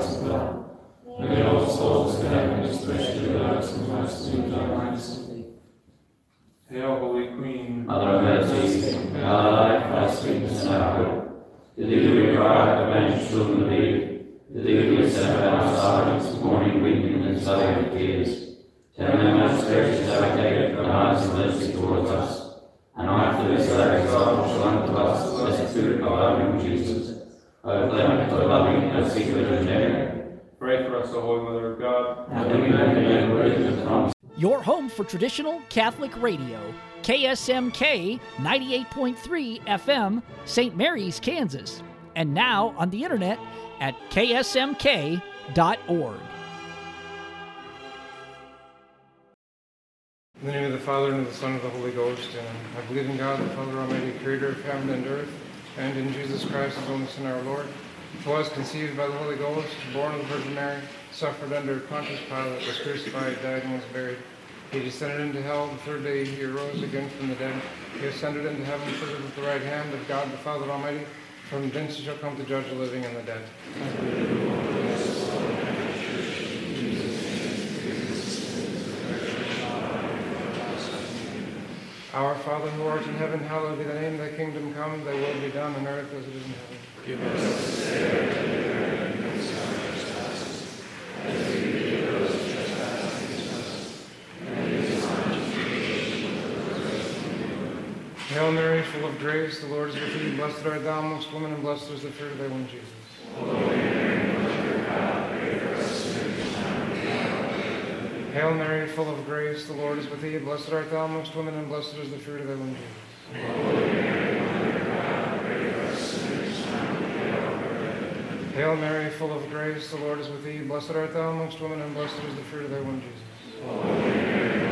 hearts as well. Lead all souls to heaven, especially those who most need thy mercy. Hail, Holy Queen, Mother of mercy, our life, our sweetness, and our hope. To thee we cry, the banished children of Eve. To thee we send our silence, mourning, weeping, and sighing of tears. Turn thy most gracious advocate from eyes of mercy towards us. And after this thy example shall unto us blessed fruit of our new Jesus. O clement, O loving, O sweet Virgin Mary, pray for us, O Holy Mother of God, that we may be made worthy of the promise. Your home for traditional Catholic radio, KSMK 98.3 FM, St. Mary's, Kansas. And now on the internet at ksmk.org. In the name of the Father, and of the Son, and of the Holy Ghost, Amen. I believe in God, the Father Almighty, creator of heaven and earth, and in Jesus Christ, his only Son, our Lord, who was conceived by the Holy Ghost, born of the Virgin Mary, suffered under Pontius Pilate, was crucified, died, and was buried. He descended into hell. The third day he arose again from the dead. He ascended into heaven, seated at the right hand of God the Father Almighty. From thence he shall come to judge the living and the dead. Our Father who art in heaven, hallowed be thy name. Thy kingdom come, thy will be done on earth as it is in heaven. Give us this day our daily bread, and forgive us our trespasses, as we forgive those who trespass against us. And lead us not into temptation, but deliver us from evil. Hail Mary, full of grace, the Lord is with thee. Blessed art thou amongst women, and blessed is the fruit of thy womb, Jesus. Holy Mary, Mother of God, pray for us sinners, now and at the hour of our death. Hail Mary, full of grace, the Lord is with thee. Blessed art thou amongst women, and blessed is the fruit of thy womb, Jesus. Holy Mary, Mother of God, pray for us sinners, now and at the hour of our death. Hail Mary, full of grace, the Lord is with thee. Blessed art thou amongst women, and blessed is the fruit of thy womb, Jesus. Holy Mary,